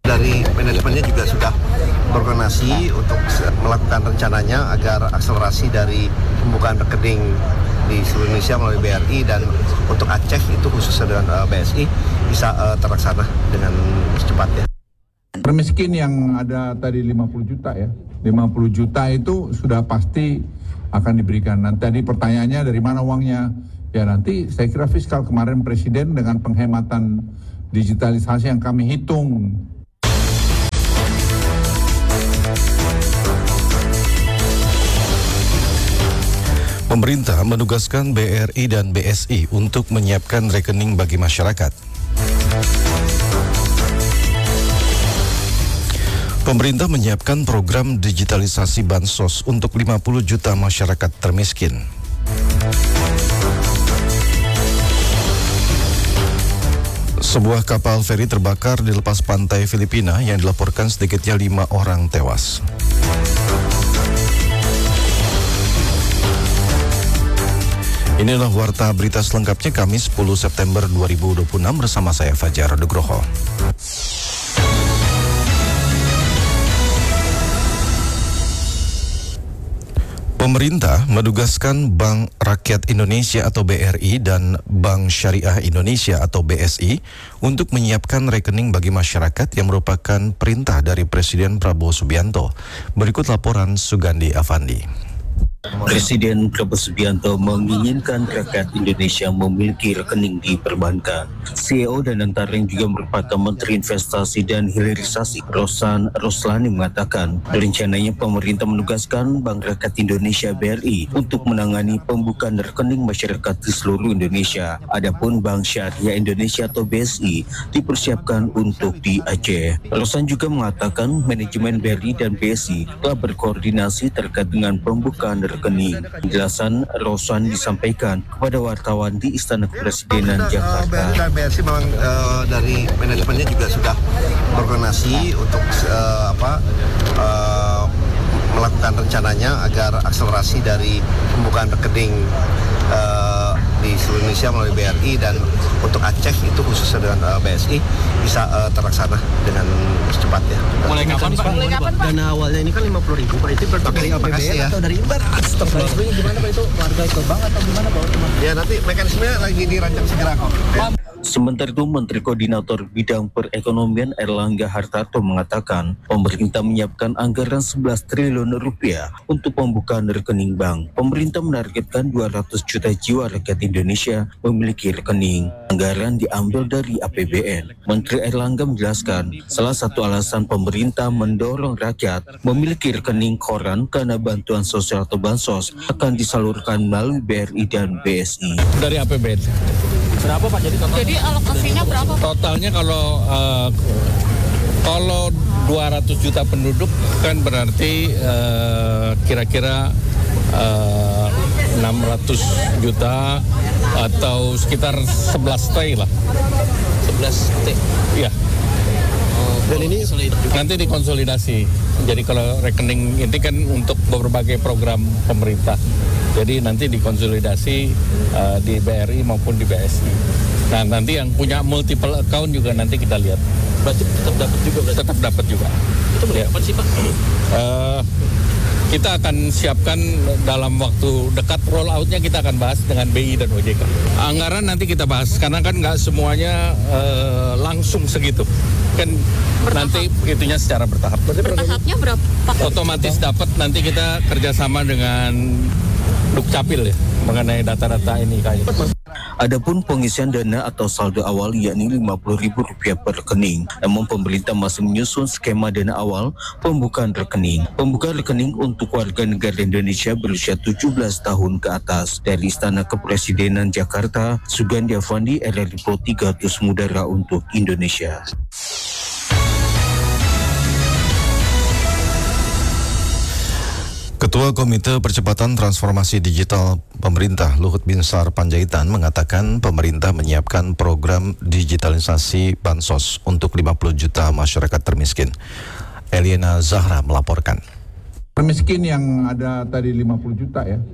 Dari manajemennya juga sudah berkoordinasi untuk melakukan rencananya agar akselerasi dari pembukaan rekening di seluruh Indonesia melalui BRI dan untuk Aceh itu khususnya dengan BSI bisa terlaksana dengan secepatnya. Termiskin yang ada tadi 50 juta ya, 50 juta itu sudah pasti akan diberikan. Nanti tadi pertanyaannya dari mana uangnya? Ya nanti saya kira fiskal kemarin Presiden dengan penghematan digitalisasi yang kami hitung. Pemerintah menugaskan BRI dan BSI untuk menyiapkan rekening bagi masyarakat. Pemerintah menyiapkan program digitalisasi bansos untuk 50 juta masyarakat termiskin. Sebuah kapal feri terbakar di lepas pantai Filipina yang dilaporkan sedikitnya 5 orang tewas. Inilah warta berita selengkapnya Kamis 10 September 2026 bersama saya Fajar Nugroho. Pemerintah menugaskan Bank Rakyat Indonesia atau BRI dan Bank Syariah Indonesia atau BSI untuk menyiapkan rekening bagi masyarakat yang merupakan perintah dari Presiden Prabowo Subianto. Berikut laporan Sugandi Afandi. Presiden Prabowo Subianto menginginkan rakyat Indonesia memiliki rekening di perbankan. CEO dan antara yang juga merupakan Menteri Investasi dan Hilirisasi Rosan Roslani mengatakan, rencananya pemerintah menugaskan Bank Rakyat Indonesia BRI untuk menangani pembukaan rekening masyarakat di seluruh Indonesia. Adapun Bank Syariah Indonesia atau BSI dipersiapkan untuk di Aceh. Rosan juga mengatakan manajemen BRI dan BSI telah berkoordinasi terkait dengan pembukaan rekening. Penjelasan Rosan disampaikan kepada wartawan di Istana Kepresidenan Jakarta. Dan BSI memang dari manajemennya juga sudah berkoordinasi untuk melakukan rencananya agar akselerasi dari pembukaan rekening di seluruh Indonesia melalui BRI dan untuk Aceh itu khususnya dengan BSI bisa terlaksana dengan secepatnya. Mulai kapan Pak? Dana awalnya ini kan 50.000 Pak, itu dari APBN atau dari Imbar? Mekanismenya gimana Pak, itu warga ikut bank atau gimana Pak? Ya nanti mekanismenya lagi dirancang segera kok. Sementara itu, Menteri Koordinator Bidang Perekonomian Erlangga Hartarto mengatakan pemerintah menyiapkan anggaran 11 triliun rupiah untuk pembukaan rekening bank. Pemerintah menargetkan 200 juta jiwa rakyat Indonesia memiliki rekening. Anggaran diambil dari APBN. Menteri Erlangga menjelaskan, salah satu alasan pemerintah mendorong rakyat memiliki rekening koran karena bantuan sosial atau bansos akan disalurkan melalui BRI dan BSI. Dari APBN. Berapa Pak? Jadi alokasinya berapa Pak? Totalnya kalau 200 juta penduduk kan berarti kira-kira 600 juta atau sekitar 11 T lah. 11 T? Iya. Dan ini nanti dikonsolidasi. Jadi kalau rekening ini kan untuk berbagai program pemerintah. Jadi nanti dikonsolidasi di BRI maupun di BSI. Nah nanti yang punya multiple account juga nanti kita lihat. Berarti tetap dapat juga? Tetap dapat juga. Itu mulai kapan sih Pak? Kita akan siapkan dalam waktu dekat, roll out-nya kita akan bahas dengan BI dan OJK. Anggaran nanti kita bahas, karena kan nggak semuanya langsung segitu. Kan nanti itunya secara bertahap. Bertahapnya berapa? Otomatis dapat, nanti kita kerjasama dengan Dukcapil ya, mengenai data-data ini kayak. Adapun pengisian dana atau saldo awal yakni Rp50.000 per rekening. Namun pemerintah masih menyusun skema dana awal pembukaan rekening. Pembukaan rekening untuk warga negara Indonesia berusia 17 tahun ke atas. Dari Istana Kepresidenan Jakarta, Sugandi Afandi, RRI Pro 300 Mudara untuk Indonesia. Ketua Komite Percepatan Transformasi Digital Pemerintah Luhut Binsar Panjaitan mengatakan pemerintah menyiapkan program digitalisasi bansos untuk 50 juta masyarakat termiskin. Eliana Zahra melaporkan. Termiskin yang ada tadi 50 juta ya,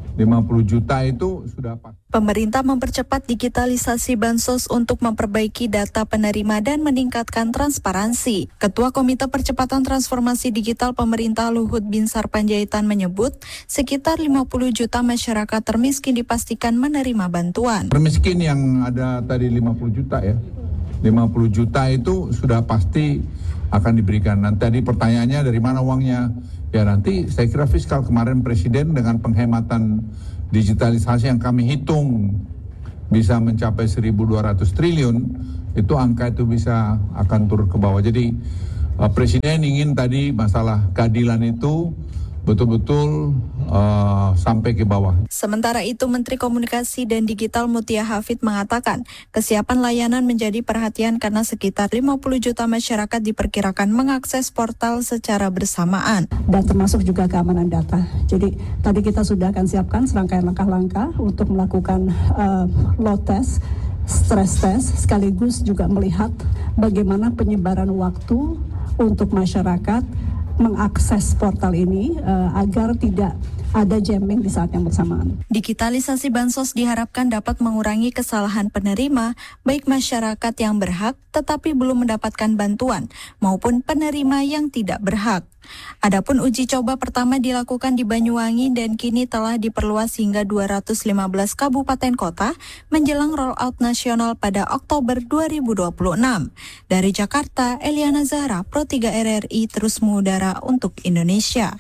50 juta itu sudah pas. Pemerintah mempercepat digitalisasi bansos untuk memperbaiki data penerima dan meningkatkan transparansi. Ketua Komite Percepatan Transformasi Digital Pemerintah Luhut Binsar Panjaitan menyebut sekitar 50 juta masyarakat termiskin dipastikan menerima bantuan. Termiskin yang ada tadi 50 juta ya. 50 juta itu sudah pasti akan diberikan. Nanti tadi pertanyaannya dari mana uangnya? Ya nanti saya kira fiskal kemarin Presiden dengan penghematan digitalisasi yang kami hitung bisa mencapai 1.200 triliun, itu angka itu bisa akan turun ke bawah. Jadi Presiden ingin tadi masalah keadilan itu betul-betul sampai ke bawah. Sementara itu, Menteri Komunikasi dan Digital Mutia Hafid mengatakan kesiapan layanan menjadi perhatian karena sekitar 50 juta masyarakat diperkirakan mengakses portal secara bersamaan. Dan termasuk juga keamanan data. Jadi tadi kita sudah akan siapkan serangkaian langkah-langkah untuk melakukan load test, stress test, sekaligus juga melihat bagaimana penyebaran waktu untuk masyarakat mengakses portal ini agar tidak ada jamming di saat yang bersamaan. Digitalisasi bansos diharapkan dapat mengurangi kesalahan penerima, baik masyarakat yang berhak tetapi belum mendapatkan bantuan maupun penerima yang tidak berhak. Adapun uji coba pertama dilakukan di Banyuwangi dan kini telah diperluas hingga 215 kabupaten kota menjelang rollout nasional pada Oktober 2026. Dari Jakarta, Eliana Zahra, Pro 3 RRI terus mengudara untuk Indonesia.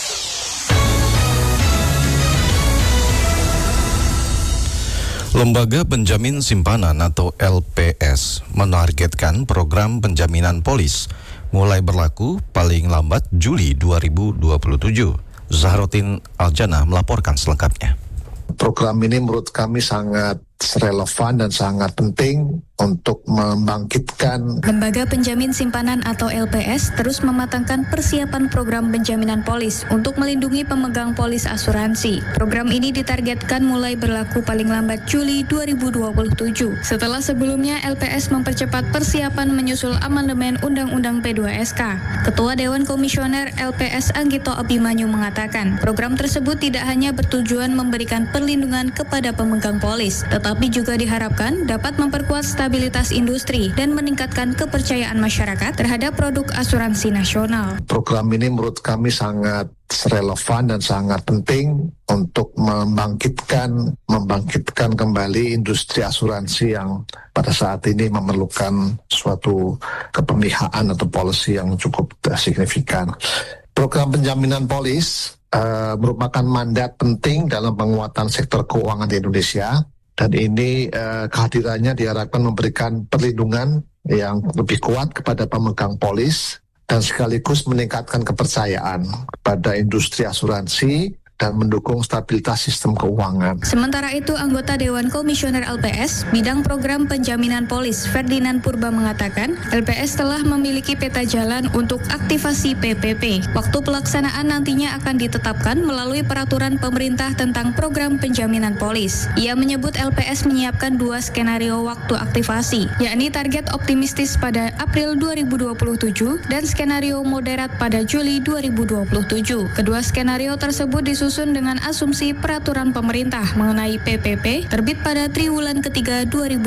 Lembaga Penjamin Simpanan atau LPS menargetkan program penjaminan polis mulai berlaku paling lambat Juli 2027. Zahrotin Aljana melaporkan selengkapnya. Program ini menurut kami sangat relevan dan sangat penting untuk membangkitkan. Lembaga Penjamin Simpanan atau LPS terus mematangkan persiapan program penjaminan polis untuk melindungi pemegang polis asuransi. Program ini ditargetkan mulai berlaku paling lambat Juli 2027. Setelah sebelumnya LPS mempercepat persiapan menyusul amandemen Undang-Undang P2SK. Ketua Dewan Komisioner LPS Anggito Abimanyu mengatakan, program tersebut tidak hanya bertujuan memberikan perlindungan kepada pemegang polis, tetapi juga diharapkan dapat memperkuat stabilitas industri dan meningkatkan kepercayaan masyarakat terhadap produk asuransi nasional. Program ini menurut kami sangat relevan dan sangat penting untuk membangkitkan kembali industri asuransi yang pada saat ini memerlukan suatu kepemihakan atau policy yang cukup signifikan. Program penjaminan polis merupakan mandat penting dalam penguatan sektor keuangan di Indonesia. Dan ini kehadirannya diharapkan memberikan perlindungan yang lebih kuat kepada pemegang polis dan sekaligus meningkatkan kepercayaan pada industri asuransi dan mendukung stabilitas sistem keuangan. Sementara itu, anggota Dewan Komisioner LPS, bidang program penjaminan polis, Ferdinand Purba mengatakan, LPS telah memiliki peta jalan untuk aktivasi PPP. Waktu pelaksanaan nantinya akan ditetapkan melalui peraturan pemerintah tentang program penjaminan polis. Ia menyebut LPS menyiapkan 2 skenario waktu aktivasi, yakni target optimistis pada April 2027 dan skenario moderat pada Juli 2027. Kedua skenario tersebut disusun dengan asumsi peraturan pemerintah mengenai PPP terbit pada triwulan ketiga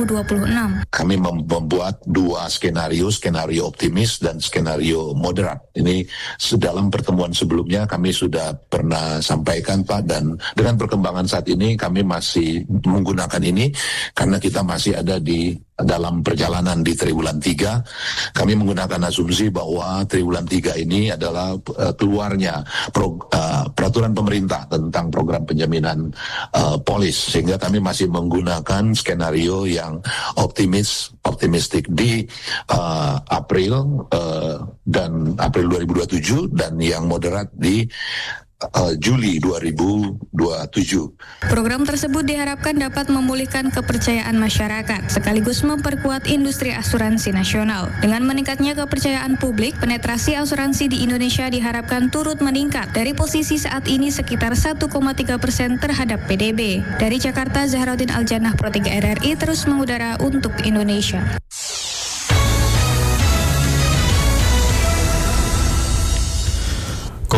2026. Kami membuat 2 skenario optimis dan skenario moderat. Ini dalam pertemuan sebelumnya kami sudah pernah sampaikan, Pak, dan dengan perkembangan saat ini kami masih menggunakan ini karena kita masih ada di dalam perjalanan di triwulan 3. Kami menggunakan asumsi bahwa triwulan 3 ini adalah keluarnya peraturan pemerintah tentang program penjaminan polis, sehingga kami masih menggunakan skenario yang optimistik di April dan April 2027 dan yang moderat di Juli 2027. Program tersebut diharapkan dapat memulihkan kepercayaan masyarakat sekaligus memperkuat industri asuransi nasional. Dengan meningkatnya kepercayaan publik, penetrasi asuransi di Indonesia diharapkan turut meningkat dari posisi saat ini sekitar 1,3% terhadap PDB. Dari Jakarta, Zahrotin Aljana, Pro 3 RRI terus mengudara untuk Indonesia.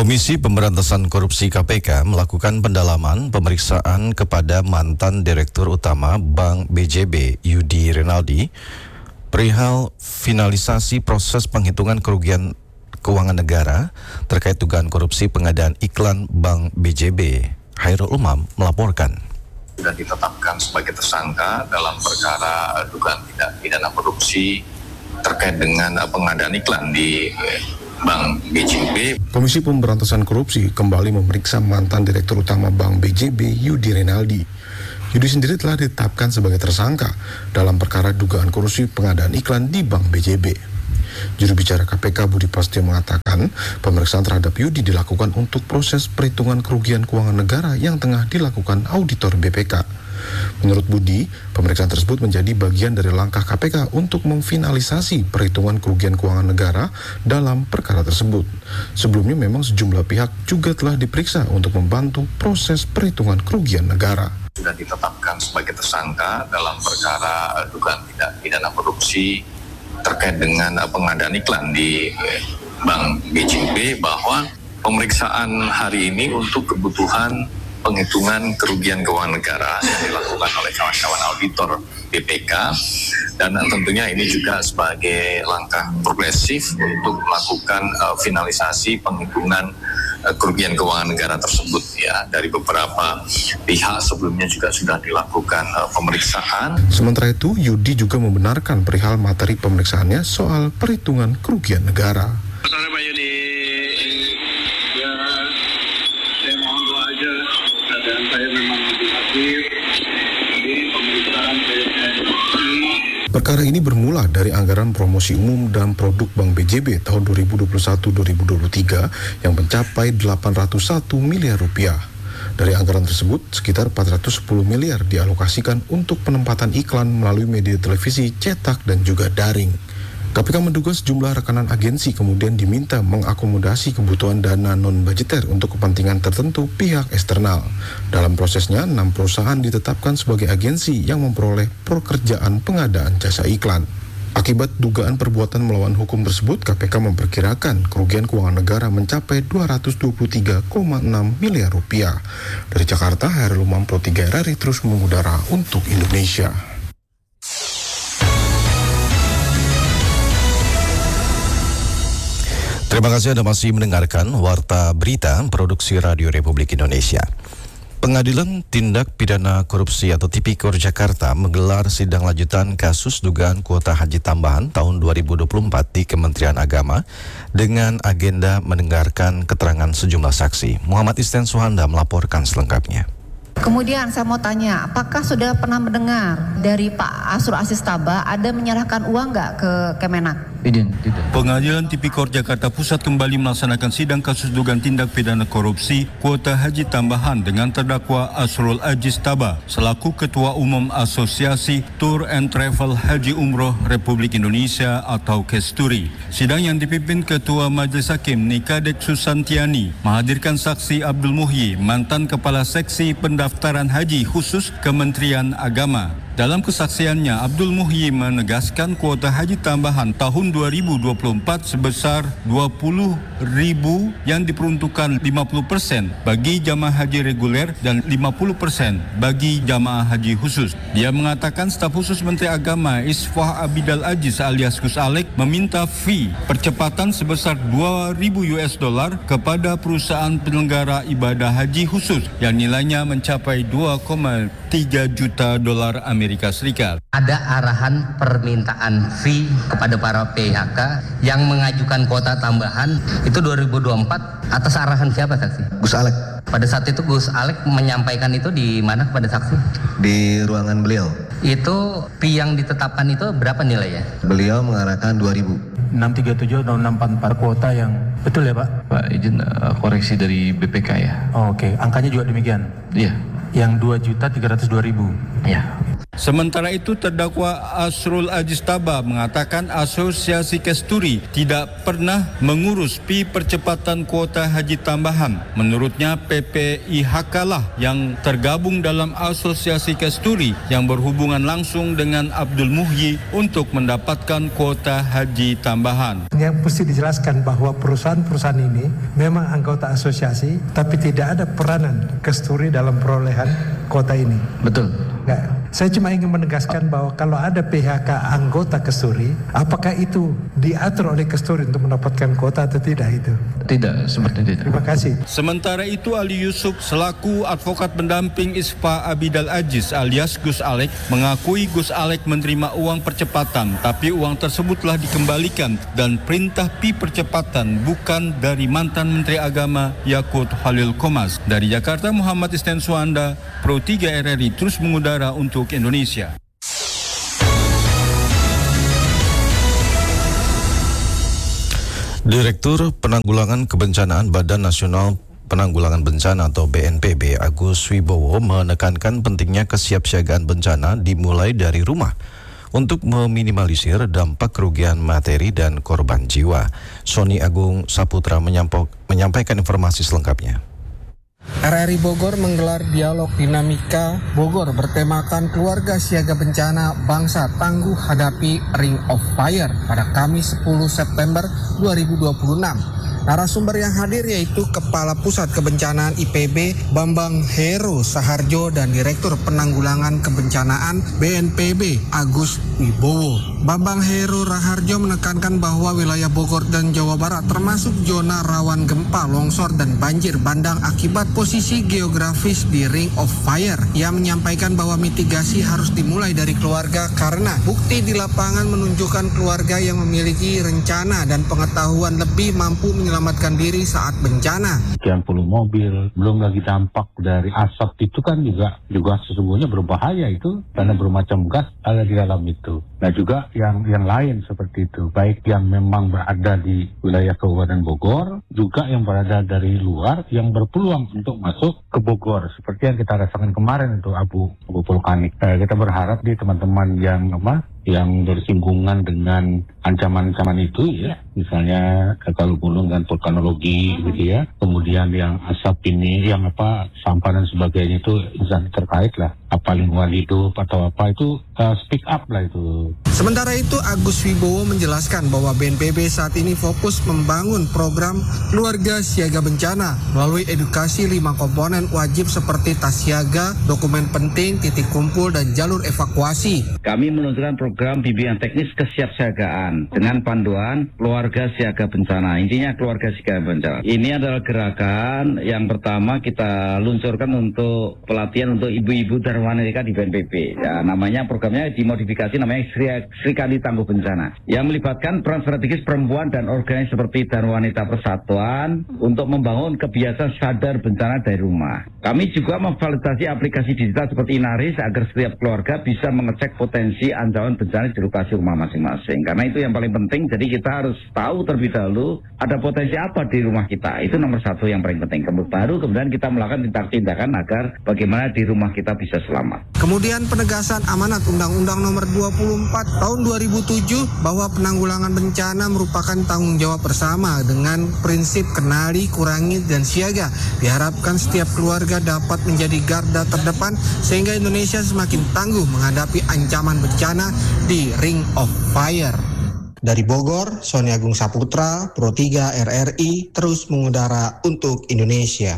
Komisi Pemberantasan Korupsi KPK melakukan pendalaman pemeriksaan kepada mantan Direktur Utama Bank BJB Yudi Renaldi perihal finalisasi proses penghitungan kerugian keuangan negara terkait dugaan korupsi pengadaan iklan Bank BJB. Hairul Umam melaporkan. Sudah ditetapkan sebagai tersangka dalam perkara dugaan tindak pidana korupsi terkait dengan pengadaan iklan di Bank BJB. Komisi Pemberantasan Korupsi kembali memeriksa mantan Direktur Utama Bank BJB Yudi Renaldi. Yudi sendiri telah ditetapkan sebagai tersangka dalam perkara dugaan korupsi pengadaan iklan di Bank BJB. Juru bicara KPK Budi Prasetyo mengatakan pemeriksaan terhadap Yudi dilakukan untuk proses perhitungan kerugian keuangan negara yang tengah dilakukan auditor BPK. Menurut Budi, pemeriksaan tersebut menjadi bagian dari langkah KPK untuk memfinalisasi perhitungan kerugian keuangan negara dalam perkara tersebut. Sebelumnya memang sejumlah pihak juga telah diperiksa untuk membantu proses perhitungan kerugian negara. Sudah ditetapkan sebagai tersangka dalam perkara dugaan tindak pidana korupsi terkait dengan pengadaan iklan di Bank BJB, bahwa pemeriksaan hari ini untuk kebutuhan penghitungan kerugian keuangan negara yang dilakukan oleh kawan-kawan auditor BPK, dan tentunya ini juga sebagai langkah progresif untuk melakukan finalisasi penghitungan kerugian keuangan negara tersebut ya. Dari beberapa pihak sebelumnya juga sudah dilakukan pemeriksaan. Sementara itu, Yudi juga membenarkan perihal materi pemeriksaannya soal perhitungan kerugian negara. Saudara Pak Yudi, ya saya mohon doa aja, keadaan saya memang lebih aktif di pemeriksaan BSI. Perkara ini bermula dari anggaran promosi umum dan produk Bank BJB tahun 2021-2023 yang mencapai 801 miliar rupiah. Dari anggaran tersebut, sekitar 410 miliar dialokasikan untuk penempatan iklan melalui media televisi, cetak, dan juga daring. KPK menduga sejumlah rekanan agensi kemudian diminta mengakomodasi kebutuhan dana non-budgeter untuk kepentingan tertentu pihak eksternal. Dalam prosesnya, 6 perusahaan ditetapkan sebagai agensi yang memperoleh pekerjaan pengadaan jasa iklan. Akibat dugaan perbuatan melawan hukum tersebut, KPK memperkirakan kerugian keuangan negara mencapai 223,6 miliar rupiah. Dari Jakarta, Hairul Umam Pro 3 RRI terus mengudara untuk Indonesia. Terima kasih Anda masih mendengarkan Warta Berita Produksi Radio Republik Indonesia. Pengadilan Tindak Pidana Korupsi atau Tipikor Jakarta menggelar sidang lanjutan kasus dugaan kuota haji tambahan tahun 2024 di Kementerian Agama dengan agenda mendengarkan keterangan sejumlah saksi. Muhammad Isten Suhanda melaporkan selengkapnya. Kemudian saya mau tanya, apakah sudah pernah mendengar dari Pak Asrul Aziz Taba ada menyerahkan uang nggak ke Kemenak? Pengadilan Tipikor Jakarta Pusat kembali melaksanakan sidang kasus dugaan tindak pidana korupsi kuota haji tambahan dengan terdakwa Asrul Aziz Taba selaku Ketua Umum Asosiasi Tour and Travel Haji Umroh Republik Indonesia atau KESTURI. Sidang yang dipimpin Ketua Majelis Hakim Nikadek Susantiani menghadirkan saksi Abdul Muhyi, mantan Kepala Seksi Pendaftaran Haji Khusus Kementerian Agama. Dalam kesaksiannya, Abdul Muhyi menegaskan kuota haji tambahan tahun 2024 sebesar 20.000 yang diperuntukkan 50% bagi jamaah haji reguler dan 50% bagi jamaah haji khusus. Dia mengatakan staf khusus Menteri Agama Isfah Abidal Aziz alias Gus Alek meminta fee percepatan sebesar $2.000 kepada perusahaan penyelenggara ibadah haji khusus yang nilainya mencapai $2,3 juta Amerika Serikat. Ada arahan permintaan fee kepada para PHK yang mengajukan kuota tambahan itu 2024 atas arahan siapa saksi? Gus Alek. Pada saat itu Gus Alek menyampaikan itu di mana kepada saksi? Di ruangan beliau. Itu fee yang ditetapkan itu berapa nilainya? Beliau mengarahkan 2.000. 637 atau 644 kuota yang betul ya Pak? Pak izin koreksi dari BPK ya. Oh, oke. Angkanya juga demikian? Iya. Yang 2.302.000. Iya. Sementara itu, terdakwa Asrul Aziz Taba mengatakan Asosiasi Kasturi tidak pernah mengurus pi percepatan kuota haji tambahan. Menurutnya, PPIHK lah yang tergabung dalam Asosiasi Kasturi yang berhubungan langsung dengan Abdul Muhyi untuk mendapatkan kuota haji tambahan. Yang mesti dijelaskan bahwa perusahaan-perusahaan ini memang anggota asosiasi, tapi tidak ada peranan Kasturi dalam perolehan kuota ini. Betul. Nggak. Saya cuma ingin menegaskan bahwa kalau ada PHK anggota Kasturi, apakah itu diatur oleh Kasturi untuk mendapatkan kuota atau tidak itu? Tidak, seperti itu. Terima kasih. Sementara itu, Ali Yusuf selaku advokat pendamping Isfa Abidal Aziz alias Gus Alek mengakui Gus Alek menerima uang percepatan, tapi uang tersebut telah dikembalikan dan perintah pi percepatan bukan dari mantan Menteri Agama Yakut Khalil Qomas. Dari Jakarta, Muhammad Isten Suanda, Pro 3 RRI terus mengudara untuk Indonesia. Direktur Penanggulangan Kebencanaan Badan Nasional Penanggulangan Bencana atau BNPB Agus Wibowo menekankan pentingnya kesiapsiagaan bencana dimulai dari rumah untuk meminimalisir dampak kerugian materi dan korban jiwa. Sony Agung Saputra menyampaikan informasi selengkapnya. RRI Bogor menggelar dialog dinamika Bogor bertemakan keluarga siaga bencana bangsa tangguh hadapi Ring of Fire pada Kamis 10 September 2026. Narasumber yang hadir yaitu Kepala Pusat Kebencanaan IPB Bambang Heru Saharjo dan Direktur Penanggulangan Kebencanaan BNPB Agus Wibowo. Bambang Heru Raharjo menekankan bahwa wilayah Bogor dan Jawa Barat termasuk zona rawan gempa, longsor, dan banjir bandang akibat posisi geografis di Ring of Fire. Ia menyampaikan bahwa mitigasi harus dimulai dari keluarga karena bukti di lapangan menunjukkan keluarga yang memiliki rencana dan pengetahuan lebih mampu menyelamatkan diri saat bencana. Sekian puluh mobil, belum lagi dampak dari asap itu kan juga sesungguhnya berbahaya itu karena bermacam gas ada di dalam itu. Nah juga yang lain seperti itu, baik yang memang berada di wilayah Kabupaten Bogor, juga yang berada dari luar yang berpeluang untuk masuk ke Bogor seperti yang kita rasakan kemarin itu abu vulkanik. Kita berharap di teman-teman yang bersinggungan dengan ancaman-ancaman itu ya, misalnya kalau gunung dan vulkanologi gitu ya, kemudian yang asap ini, yang sampah dan sebagainya itu instansi terkait lah, apa lingkungan hidup atau apa itu speak up lah itu. Sementara itu Agus Wibowo menjelaskan bahwa BNPB saat ini fokus membangun program keluarga siaga bencana melalui edukasi 5 komponen wajib seperti tas siaga, dokumen penting, titik kumpul, dan jalur evakuasi. Kami menunjukkan program bimbingan teknis kesiapsiagaan dengan panduan keluarga siaga bencana. Intinya keluarga siaga bencana. Ini adalah gerakan yang pertama kita luncurkan untuk pelatihan untuk ibu-ibu dan wanita di BNPB. Ya, namanya programnya dimodifikasi namanya Sri Kandi Tangguh Bencana. Yang melibatkan peran strategis perempuan dan organisasi seperti dan wanita persatuan untuk membangun kebiasaan sadar bencana dari rumah. Kami juga memvalidasi aplikasi digital seperti Inaris agar setiap keluarga bisa mengecek potensi ancaman bencana di lokasi rumah masing-masing. Karena itu yang paling penting, jadi kita harus tahu terlebih dahulu ada potensi apa di rumah kita. Itu nomor satu yang paling penting. Kemudian kita melakukan tindakan agar bagaimana di rumah kita bisa selamat. Kemudian penegasan amanat Undang-Undang Nomor 24 Tahun 2007 bahwa penanggulangan bencana merupakan tanggung jawab bersama dengan prinsip kenali, kurangi, dan siaga. Diharapkan setiap keluarga dapat menjadi garda terdepan sehingga Indonesia semakin tangguh menghadapi ancaman bencana di Ring of Fire. Dari Bogor, Sony Agung Saputra, Pro 3 RRI, terus mengudara untuk Indonesia.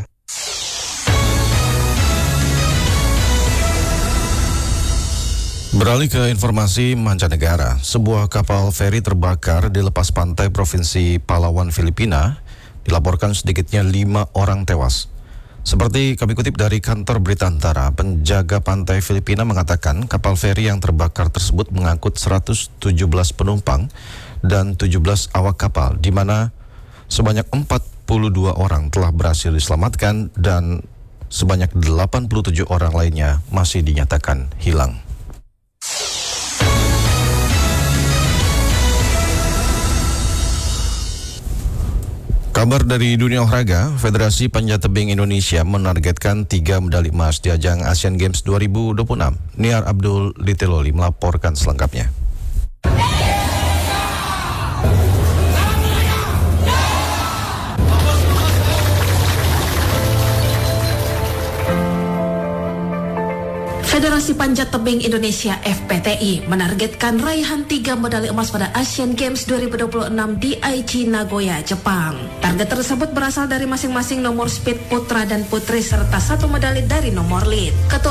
Beralih ke informasi mancanegara, sebuah kapal feri terbakar di lepas pantai Provinsi Palawan, Filipina. Dilaporkan sedikitnya 5 orang tewas. Seperti kami kutip dari kantor berita Antara, penjaga pantai Filipina mengatakan kapal feri yang terbakar tersebut mengangkut 117 penumpang dan 17 awak kapal, di mana sebanyak 42 orang telah berhasil diselamatkan dan sebanyak 87 orang lainnya masih dinyatakan hilang. Kabar dari dunia olahraga, Federasi Panjat Tebing Indonesia menargetkan 3 medali emas di ajang Asian Games 2026. Niar Abdul Liteloli melaporkan selengkapnya. Federasi Panjat Tebing Indonesia FPTI menargetkan raihan 3 medali emas pada Asian Games 2026 di Aichi, Nagoya, Jepang. Target tersebut berasal dari masing-masing nomor speed putra dan putri serta 1 medali dari nomor lead. Ketua